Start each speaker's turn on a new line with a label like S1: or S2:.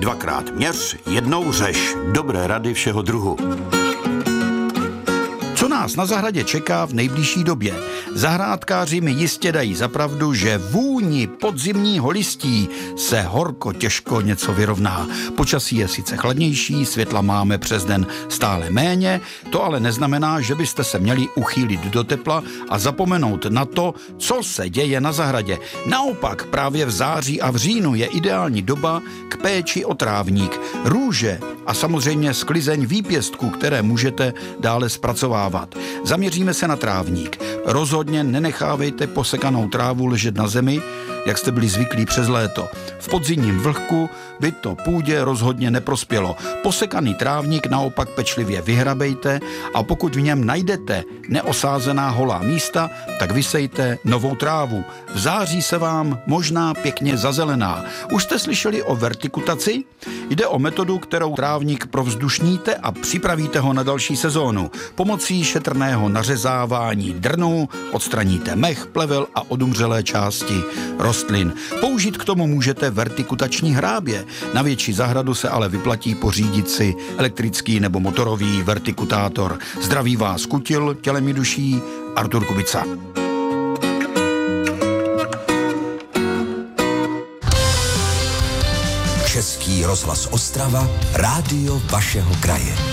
S1: Dvakrát měř, jednou řeš. Dobré rady všeho druhu. Co nás na zahradě čeká v nejbližší době? Zahrádkáři mi jistě dají za pravdu, že vůni podzimního listí se horko těžko něco vyrovná. Počasí je sice chladnější, světla máme přes den stále méně, to ale neznamená, že byste se měli uchýlit do tepla a zapomenout na to, co se děje na zahradě. Naopak právě v září a v říjnu je ideální doba k péči o trávník, růže a samozřejmě sklizeň výpěstků, které můžete dále zpracovávat. Zaměříme se na trávník. Rozhodně nenechávejte posekanou trávu ležet na zemi, jak jste byli zvyklí přes léto. V podzimním vlhku by to půdě rozhodně neprospělo. Posekaný trávník naopak pečlivě vyhrabejte a pokud v něm najdete neosázená holá místa, tak vysejte novou trávu. V září se vám možná pěkně zazelená. Už jste slyšeli o vertikutaci? Jde o metodu, kterou trávník provzdušníte a připravíte ho na další sezónu. Pomocí šetrného nařezávání drnu odstraníte mech, plevel a odumřelé části rostlin. Použít k tomu můžete vertikutační hrábě. Na větší zahradu se ale vyplatí pořídit si elektrický nebo motorový vertikutátor. Zdraví vás Kutil, tělem i duší, Artur Kubica.
S2: Český rozhlas Ostrava, rádio vašeho kraje.